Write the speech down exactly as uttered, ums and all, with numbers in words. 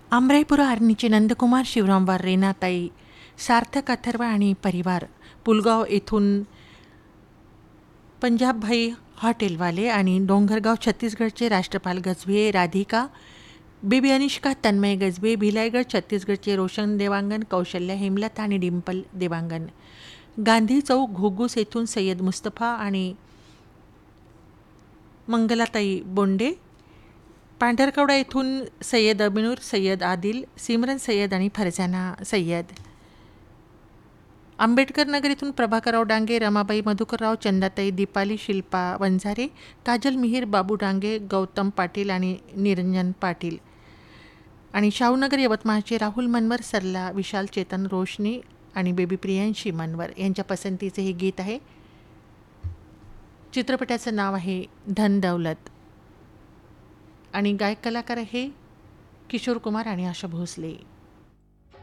आमराईपुरा आर्नीचे नंदकुमार शिवरामवार रेनाताई, सार्थक अथर्व आणि परिवार, पुलगाव येथून पंजाब भाई हॉटेलवाले आणि डोंगरगाव छत्तीसगडचे राष्ट्रपाल गजबे, राधिका, बेबी अनिष्का तन्मय गजबे, भिलाईगड छत्तीसगडचे रोशन देवांगन, कौशल्या हेमलत आणि डिंपल देवांगन, गांधी चौक घोगूस येथून सय्यद मुस्तफा आणि मंगलाताई बोंडे, पांढरकवडा येथून सय्यद अबिनूर, सय्यद आदिल, सिमरन सय्यद आणि फरजाना सय्यद, आंबेडकर नगर येथून प्रभाकरराव डांगे, रमाबाई मधुकरराव, चंदाताई, दीपाली, शिल्पा वंजारे, काजल मिहीर, बाबू डांगे, गौतम पाटील आणि निरंजन पाटील, आणि शाहूनगर यवतमाळचे राहुल मनवर, सरला, विशाल, चेतन, रोशनी आणि बेबी प्रियांशी मनवर यांच्या पसंतीचे हे गीत आहे. चित्रपटाचं नाव आहे धन दौलत आणि गायक कलाकार आहे किशोर कुमार आणि आशा भोसले.